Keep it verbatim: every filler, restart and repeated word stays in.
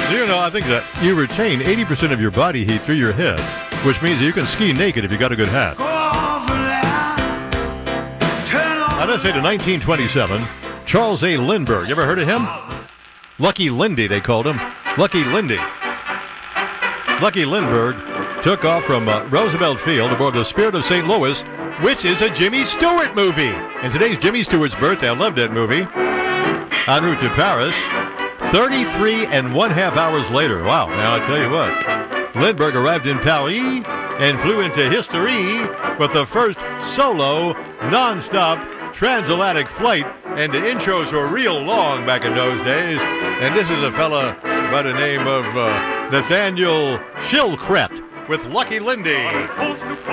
Do you know, I think that you retain eighty percent of your body heat through your head, which means you can ski naked if you got a good hat. Now let's say to nineteen twenty-seven, Charles A. Lindbergh. You ever heard of him? Lucky Lindy, they called him. Lucky Lindy. Lucky Lindbergh took off from uh, Roosevelt Field aboard the Spirit of Saint Louis, which is a Jimmy Stewart movie. And today's Jimmy Stewart's birthday. I love that movie. En route to Paris, thirty-three and one half hours later. Wow, now I tell you what. Lindbergh arrived in Paris and flew into history with the first solo, non-stop transatlantic flight. And the intros were real long back in those days. And this is a fella by the name of uh, Nathaniel Shilkret with Lucky Lindy.